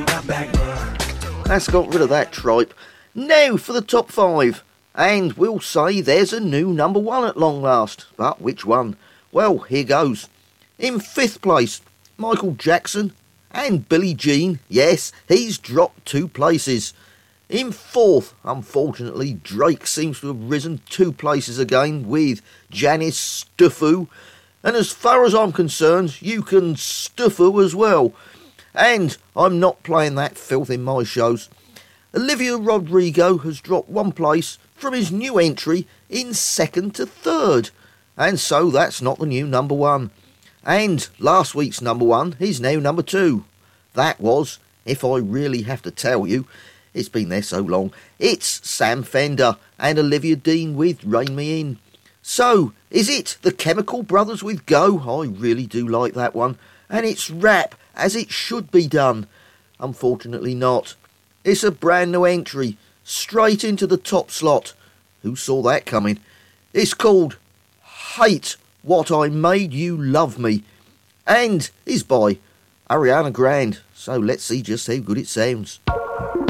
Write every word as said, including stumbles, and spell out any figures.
That's got rid of that tripe. Now for the top five. And we'll say there's a new number one at long last. But which one? Well, here goes. In fifth place, Michael Jackson and Billie Jean. Yes, he's dropped two places. In fourth, unfortunately, Drake seems to have risen two places again with Janice Stuffu. And as far as I'm concerned, you can Stuffu as well. And I'm not playing that filth in my shows. Olivia Rodrigo has dropped one place from his new entry in second to third. And so that's not the new number one. And last week's number one is now number two. That was, if I really have to tell you, it's been there so long, it's Sam Fender and Olivia Dean with Rein Me In. So, is it the Chemical Brothers with Go? I really do like that one. And it's rap, as it should be done. Unfortunately not. It's a brand new entry, straight into the top slot. Who saw that coming? It's called Hate What I Made You Love Me, and is by Ariana Grande. So let's see just how good it sounds.